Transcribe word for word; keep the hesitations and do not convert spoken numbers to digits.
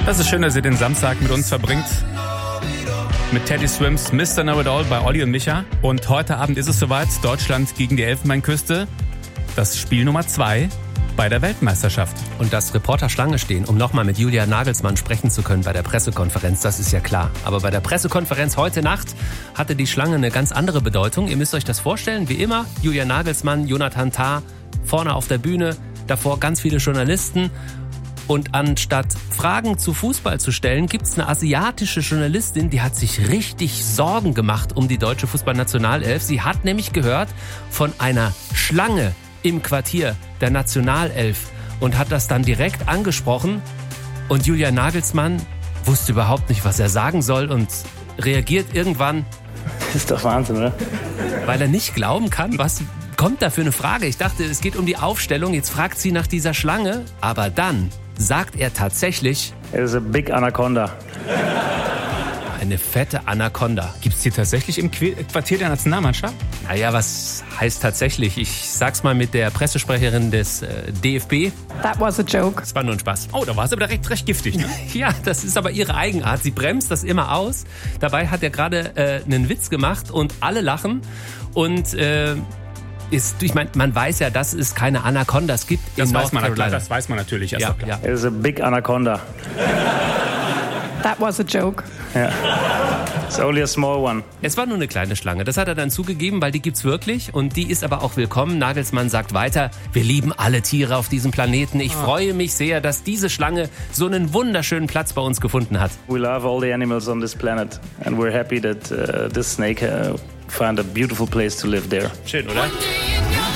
Das ist schön, dass ihr den Samstag mit uns verbringt. Mit Teddy Swims Mister Know It All bei Olli und Micha. Und heute Abend ist es soweit. Deutschland gegen die Elfenbeinküste. Das Spiel Nummer zwei bei der Weltmeisterschaft. Und dass Reporter Schlange stehen, um nochmal mit Julian Nagelsmann sprechen zu können bei der Pressekonferenz, das ist ja klar. Aber bei der Pressekonferenz heute Nacht hatte die Schlange eine ganz andere Bedeutung. Ihr müsst euch das vorstellen, wie immer, Julian Nagelsmann, Jonathan Tah, vorne auf der Bühne, davor ganz viele Journalisten. Und anstatt Fragen zu Fußball zu stellen, gibt es eine asiatische Journalistin, die hat sich richtig Sorgen gemacht um die deutsche Fußballnationalelf. Sie hat nämlich gehört von einer Schlange im Quartier der Nationalelf und hat das dann direkt angesprochen. Und Julian Nagelsmann wusste überhaupt nicht, was er sagen soll und reagiert irgendwann. Das ist doch Wahnsinn, oder? Weil er nicht glauben kann, was kommt da für eine Frage. Ich dachte, es geht um die Aufstellung. Jetzt fragt sie nach dieser Schlange. Aber dann sagt er tatsächlich... It is a big anaconda. Eine fette Anaconda. Gibt es die tatsächlich im Quartier der Nationalmannschaft? Naja, was heißt tatsächlich? Ich sag's mal mit der Pressesprecherin des äh, D F B. That was a joke. Das war nur ein Spaß. Oh, da war es aber direkt recht giftig, ne? Ja, das ist aber ihre Eigenart. Sie bremst das immer aus. Dabei hat er gerade äh, einen Witz gemacht und alle lachen. Und... Äh, Ist, ich meine, man weiß ja, dass es keine Anacondas gibt in das North weiß man, Carolina. Das weiß man natürlich. Ja, Ja, ja. It is a big anaconda. That was a joke. Yeah. It's only a small one. Es war nur eine kleine Schlange. Das hat er dann zugegeben, weil die gibt's wirklich und die ist aber auch willkommen. Nagelsmann sagt weiter, wir lieben alle Tiere auf diesem Planeten. Ich oh. freue mich sehr, dass diese Schlange so einen wunderschönen Platz bei uns gefunden hat. We love all the animals on this planet and we're happy that uh, this snake uh, found a beautiful place to live there. Schön, oder?